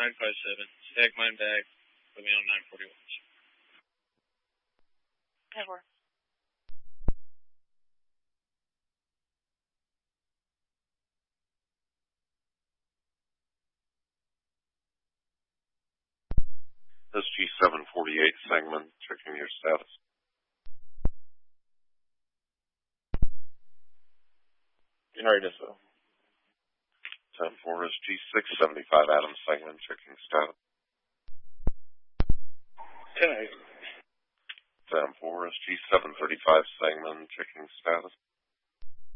957. Stack mine back. Put me on 941. Ever. SG-748 segment, checking your status. United SO. 10-4 SG-675 Adams segment, checking status. 10-8. 10-4 SG-735 segment, checking status.